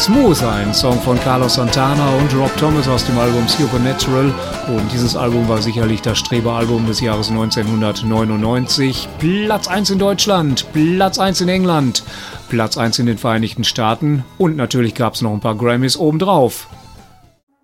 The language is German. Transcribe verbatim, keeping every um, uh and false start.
Smooth, ein Song von Carlos Santana und Rob Thomas aus dem Album Supernatural. Und dieses Album war sicherlich das Streberalbum des Jahres neunzehnhundertneunundneunzig. Platz eins in Deutschland, Platz eins in England, Platz eins in den Vereinigten Staaten und natürlich gab es noch ein paar Grammys obendrauf.